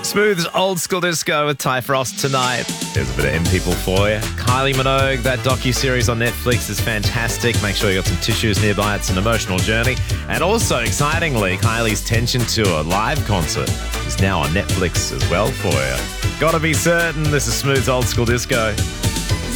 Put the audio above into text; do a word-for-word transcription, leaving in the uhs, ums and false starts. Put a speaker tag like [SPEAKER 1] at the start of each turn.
[SPEAKER 1] Smooth's Old School Disco with Ty Frost tonight. There's a bit of M People for you. Kylie Minogue, that docu-series on Netflix is fantastic. Make sure you got some tissues nearby. It's an emotional journey. And also, excitingly, Kylie's Tension Tour live concert is now on Netflix as well for you. Gotta be certain, this is Smooth's Old School Disco.